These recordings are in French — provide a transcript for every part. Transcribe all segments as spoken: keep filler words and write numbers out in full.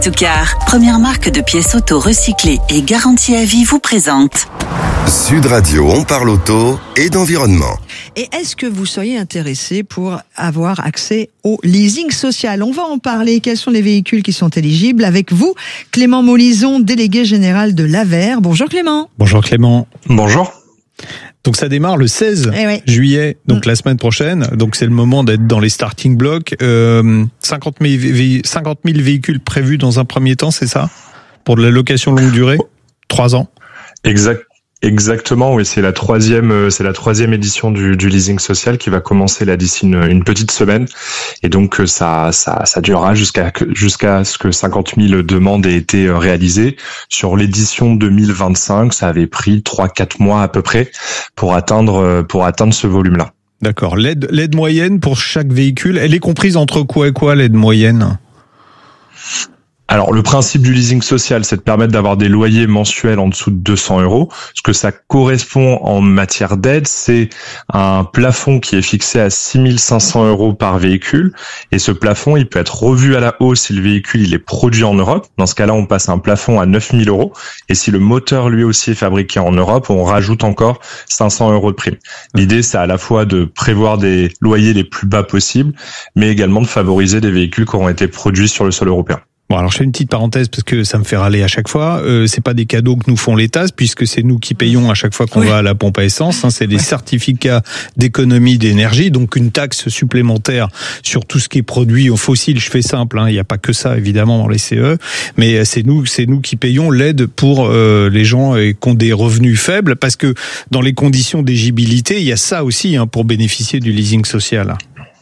Toucar, première marque de pièces auto recyclées et garantie à vie, vous présente Sud Radio, on parle auto et d'environnement. Et est-ce que vous seriez intéressé pour avoir accès au leasing social? On va en parler. Quels sont les véhicules qui sont éligibles? Avec vous, Clément Molison, délégué général de l'A V E R. Bonjour Clément. Bonjour Clément. Bonjour. Donc ça démarre le seize eh oui. juillet, donc mmh. la semaine prochaine. Donc c'est le moment d'être dans les starting blocks. Euh, cinquante mille véhicules prévus dans un premier temps, c'est ça? Pour de la location longue durée? Trois ans? Exact. Exactement, oui, c'est la troisième, c'est la troisième édition du, du leasing social qui va commencer là d'ici une, une petite semaine, et donc ça, ça, ça durera jusqu'à jusqu'à ce que cinquante mille demandes aient été réalisées. Sur l'édition deux mille vingt-cinq, ça avait pris trois quatre mois à peu près pour atteindre pour atteindre ce volume-là. D'accord. L'aide, l'aide moyenne pour chaque véhicule, elle est comprise entre quoi et quoi, l'aide moyenne? Alors, le principe du leasing social, c'est de permettre d'avoir des loyers mensuels en dessous de deux cents euros. Ce que ça correspond en matière d'aide, c'est un plafond qui est fixé à six mille cinq cents euros par véhicule. Et ce plafond, il peut être revu à la hausse si le véhicule il est produit en Europe. Dans ce cas-là, on passe un plafond à neuf mille euros. Et si le moteur, lui aussi, est fabriqué en Europe, on rajoute encore cinq cents euros de prime. L'idée, c'est à la fois de prévoir des loyers les plus bas possibles, mais également de favoriser des véhicules qui auront été produits sur le sol européen. Bon, alors je fais une petite parenthèse parce que ça me fait râler à chaque fois. Euh, c'est pas des cadeaux que nous font l'État, puisque c'est nous qui payons à chaque fois qu'on oui. va à la pompe à essence. Hein, c'est des ouais. certificats d'économie d'énergie, donc une taxe supplémentaire sur tout ce qui est produit au fossile. Je fais simple, hein, il n'y a pas que ça évidemment dans les C E, mais c'est nous, c'est nous qui payons l'aide pour euh, les gens qui ont des revenus faibles, parce que dans les conditions d'éligibilité, il y a ça aussi hein, pour bénéficier du leasing social.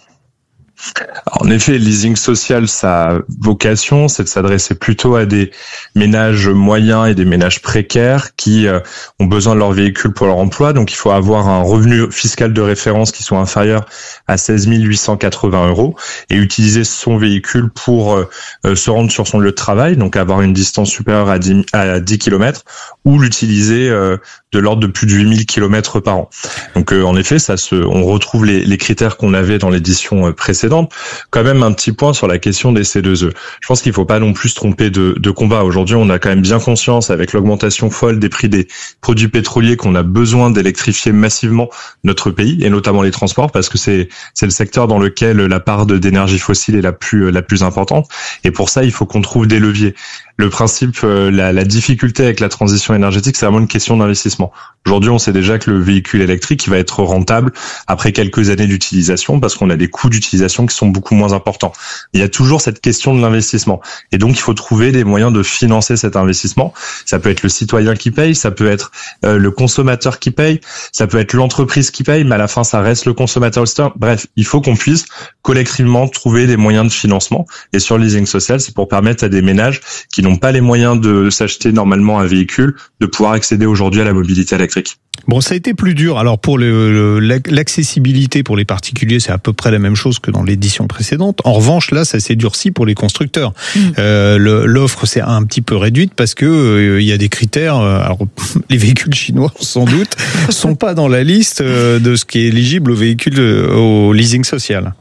En effet, le leasing social, sa vocation, c'est de s'adresser plutôt à des ménages moyens et des ménages précaires qui euh, ont besoin de leur véhicule pour leur emploi. Donc, il faut avoir un revenu fiscal de référence qui soit inférieur à seize mille huit cent quatre-vingts euros et utiliser son véhicule pour euh, se rendre sur son lieu de travail, donc avoir une distance supérieure à dix, à dix kilomètres, ou l'utiliser euh, de l'ordre de plus de huit mille kilomètres par an. Donc, euh, en effet, ça se, on retrouve les, les critères qu'on avait dans l'édition précédente. Quand même un petit point sur la question des C deux E. Je pense qu'il ne faut pas non plus se tromper de, de combat. Aujourd'hui, on a quand même bien conscience, avec l'augmentation folle des prix des produits pétroliers, qu'on a besoin d'électrifier massivement notre pays, et notamment les transports, parce que c'est c'est le secteur dans lequel la part de, d'énergie fossile est la plus la plus importante. Et pour ça, il faut qu'on trouve des leviers. Le principe, la, la difficulté avec la transition énergétique, c'est vraiment une question d'investissement. Aujourd'hui, on sait déjà que le véhicule électrique il va être rentable après quelques années d'utilisation, parce qu'on a des coûts d'utilisation qui sont beaucoup moins importants. Il y a toujours cette question de l'investissement. Et donc, il faut trouver des moyens de financer cet investissement. Ça peut être le citoyen qui paye, ça peut être euh, le consommateur qui paye, ça peut être l'entreprise qui paye, mais à la fin, ça reste le consommateur. Bref, il faut qu'on puisse collectivement trouver des moyens de financement. Et sur le leasing social, c'est pour permettre à des ménages qui n'ont pas les moyens de s'acheter normalement un véhicule, de pouvoir accéder aujourd'hui à la mobilité électrique. Bon, ça a été plus dur. Alors pour le, le, l'accessibilité pour les particuliers, c'est à peu près la même chose que dans l'édition précédente. En revanche, là, ça s'est durci pour les constructeurs. Mmh. Euh, le, l'offre s'est un petit peu réduite parce que euh, il y a des critères. Alors les véhicules chinois, sans doute, sont pas dans la liste de ce qui est éligible aux véhicules au leasing social.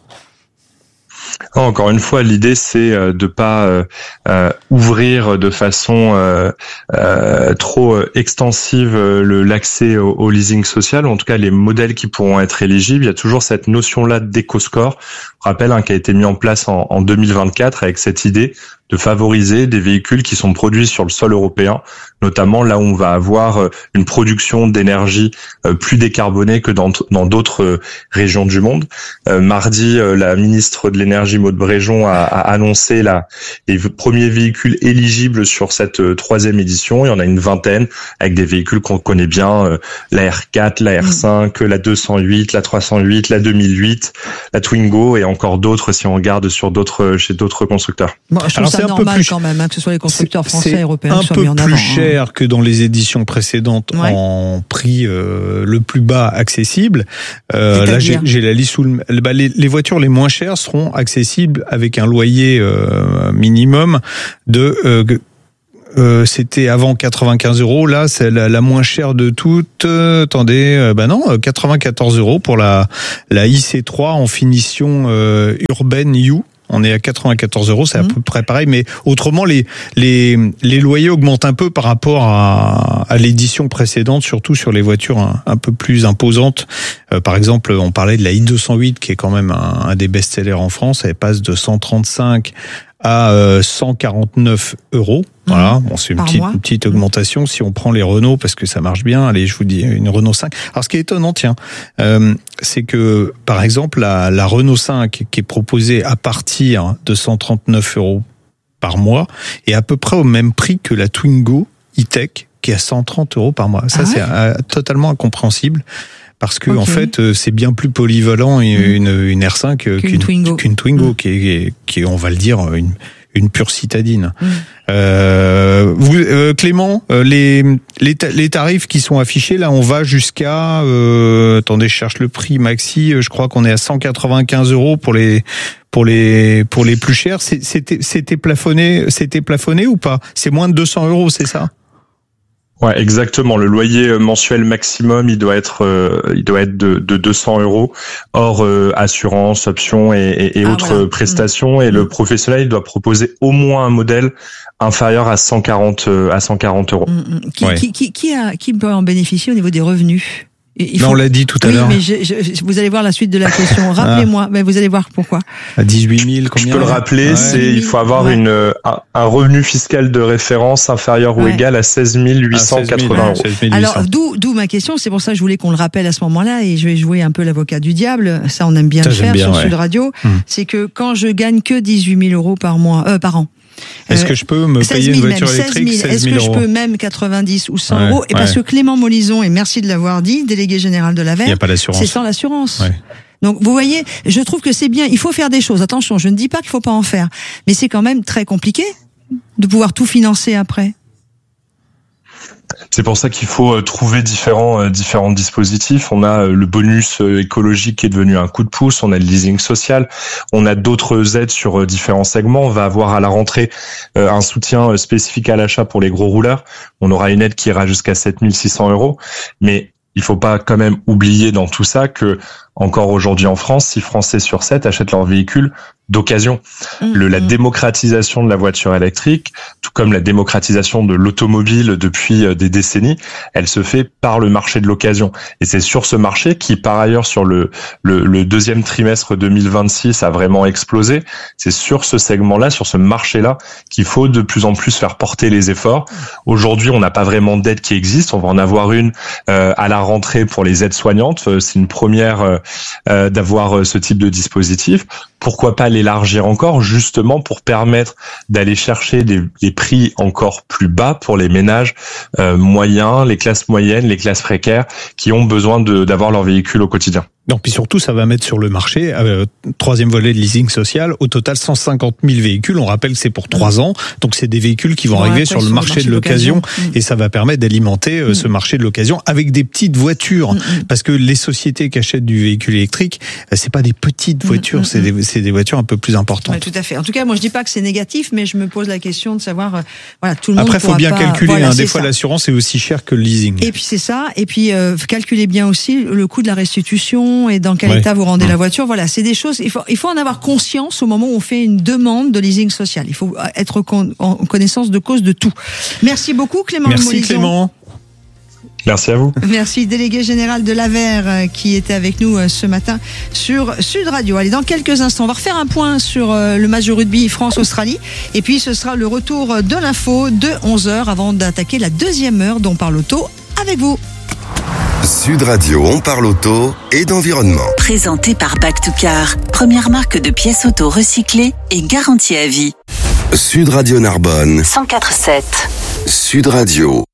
Encore une fois, l'idée c'est de pas euh, euh, ouvrir de façon euh, euh, trop extensive le, l'accès au, au leasing social, ou en tout cas les modèles qui pourront être éligibles. Il y a toujours cette notion-là d'éco-score, je rappelle, hein, qui a été mis en place en, en deux mille vingt-quatre avec cette idée de favoriser des véhicules qui sont produits sur le sol européen, notamment là où on va avoir une production d'énergie plus décarbonée que dans, dans d'autres régions du monde. Euh, mardi, la ministre de l'Énergie, Maud Bréjon, a, a annoncé la, les premiers véhicules éligibles sur cette troisième édition. Il y en a une vingtaine, avec des véhicules qu'on connaît bien, euh, la R quatre, la R cinq, la deux cent huit, la trois cent huit, la deux mille huit, la Twingo, et encore d'autres si on regarde sur d'autres, chez d'autres constructeurs. Bon, je trouve Alors, ça c'est normal un peu plus, quand même, hein, que ce soit les constructeurs français et européens qui soient mis en avant. C'est un peu plus cher hein. que dans les éditions précédentes, ouais. en prix euh, le plus bas accessible. Euh, là, j'ai, j'ai la liste sous le... Bah, les, les voitures les moins chères seront accessibles avec un loyer euh, minimum de... Euh, Euh, c'était avant quatre-vingt-quinze euros. Là, c'est la, la moins chère de toutes. Euh, attendez, euh, bah non, quatre-vingt-quatorze euros pour la la I C trois en finition euh, urbaine U. On est à quatre-vingt-quatorze euros, c'est à mmh. peu près pareil. Mais autrement, les les les loyers augmentent un peu par rapport à, à l'édition précédente, surtout sur les voitures un, un peu plus imposantes. Euh, par exemple, on parlait de la i deux cent huit, qui est quand même un, un des best-sellers en France. Elle passe de cent trente-cinq à euh, cent quarante-neuf euros. Voilà, bon, c'est une petite, une petite augmentation. Si on prend les Renault, parce que ça marche bien, allez, je vous dis, une Renault cinq. Alors, ce qui est étonnant, tiens, euh, c'est que, par exemple, la, la Renault cinq, qui est proposée à partir de cent trente-neuf euros par mois, est à peu près au même prix que la Twingo e-Tech, qui est à cent trente euros par mois. Ça, ah ouais c'est euh, totalement incompréhensible. Parce que, okay. en fait, c'est bien plus polyvalent une, mmh. une R cinq qu'une, qu'une Twingo, qu'une Twingo mmh. qui, est, qui est, on va le dire, une, une pure citadine. Mmh. Euh, vous, euh, Clément, les, les, les tarifs qui sont affichés, là, on va jusqu'à, euh, attendez, je cherche le prix maxi, je crois qu'on est à cent quatre-vingt-quinze euros pour les, pour les, pour les plus chers. C'était, c'était plafonné, c'était plafonné ou pas? C'est moins de deux cents euros, c'est ça? Ouais, exactement. Le loyer mensuel maximum, il doit être, euh, il doit être de, de deux cents euros, hors euh, assurance, options et, et, et ah, autres voilà. prestations. Mmh. Et mmh. le professionnel, il doit proposer au moins un modèle inférieur à cent quarante à cent quarante euros. Mmh. Qui, ouais. qui, qui, qui a, qui peut en bénéficier au niveau des revenus? Il faut... Non, on l'a dit tout à oui, l'heure. Mais je, je, vous allez voir la suite de la question. Rappelez-moi, ah. mais vous allez voir pourquoi. À dix-huit mille, combien? Je peux le rappeler, ouais. c'est il faut avoir ouais. une un, un revenu fiscal de référence inférieur ouais. ou égal à seize mille huit cent quatre-vingts euros. Alors d'où d'où ma question, c'est pour ça que je voulais qu'on le rappelle à ce moment-là, et je vais jouer un peu l'avocat du diable. Ça, on aime bien ça, le faire bien, sur ouais. Sud Radio. Hum. C'est que quand je gagne que dix-huit mille euros par mois, euh, par an. Est-ce que je peux me payer une voiture électrique seize mille Est-ce que je peux même quatre-vingt-dix ou cent ouais, euros? Et ouais. parce que Clément Molison, et merci de l'avoir dit, délégué général de l'A V E R, c'est sans l'assurance. Ouais. Donc vous voyez, je trouve que c'est bien, il faut faire des choses. Attention, je ne dis pas qu'il faut pas en faire, mais c'est quand même très compliqué de pouvoir tout financer après. C'est pour ça qu'il faut trouver différents euh, différents dispositifs. On a le bonus écologique qui est devenu un coup de pouce, on a le leasing social, on a d'autres aides sur différents segments. On va avoir à la rentrée euh, un soutien spécifique à l'achat pour les gros rouleurs. On aura une aide qui ira jusqu'à sept mille six cents euros. Mais il faut pas quand même oublier dans tout ça que encore aujourd'hui en France, six Français sur sept achètent leur véhicule d'occasion. Mmh. Le, la démocratisation de la voiture électrique, tout comme la démocratisation de l'automobile depuis des décennies, elle se fait par le marché de l'occasion. Et c'est sur ce marché qui, par ailleurs, sur le, le, le deuxième trimestre deux mille vingt-six a vraiment explosé. C'est sur ce segment-là, sur ce marché-là, qu'il faut de plus en plus faire porter les efforts. Aujourd'hui, on n'a pas vraiment d'aide qui existe. On va en avoir une euh, à la rentrée pour les aides soignantes. C'est une première euh, euh, d'avoir ce type de dispositif. Pourquoi pas l'élargir encore, justement pour permettre d'aller chercher des, des prix encore plus bas pour les ménages euh, moyens, les classes moyennes, les classes précaires qui ont besoin de, d'avoir leur véhicule au quotidien. Non, puis surtout, ça va mettre sur le marché, euh, troisième volet de leasing social, au total cent cinquante mille véhicules. On rappelle que c'est pour trois ans, donc c'est des véhicules qui vont bon, arriver sur le, sur marché, le marché de l'occasion, l'occasion. Et ça va permettre d'alimenter euh, mmh. ce marché de l'occasion avec des petites voitures, mmh. parce que les sociétés qui achètent du véhicule électrique, c'est pas des petites voitures, mmh. c'est des c'est des voitures un peu plus importantes. Ouais, tout à fait. En tout cas, moi je dis pas que c'est négatif, mais je me pose la question de savoir, euh, voilà, tout le monde. Après, faut bien pas... calculer. Voilà, hein, des fois, ça. L'assurance est aussi chère que le leasing. Et puis c'est ça. Et puis euh, calculez bien aussi le coût de la restitution et dans quel ouais. état vous rendez mmh. la voiture. Voilà, c'est des choses. Il faut, il faut en avoir conscience au moment où on fait une demande de leasing social. Il faut être con, en connaissance de cause de tout. Merci beaucoup, Clément. Merci Molison. Clément. Merci à vous. Merci, délégué général de l'A V E R qui était avec nous ce matin sur Sud Radio. Allez, dans quelques instants, on va refaire un point sur le match de rugby France-Australie. Et puis, ce sera le retour de l'info de onze heures avant d'attaquer la deuxième heure dont parle auto avec vous. Sud Radio, on parle auto et d'environnement. Présenté par Back to Car, première marque de pièces auto recyclées et garantie à vie. Sud Radio Narbonne. cent quatre virgule sept. Sud Radio.